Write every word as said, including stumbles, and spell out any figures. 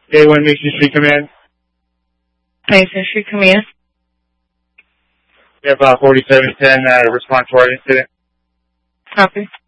Day one Mission Street Command. Mason Street Command. We have uh, forty-seven ten uh, response to our incident. Copy.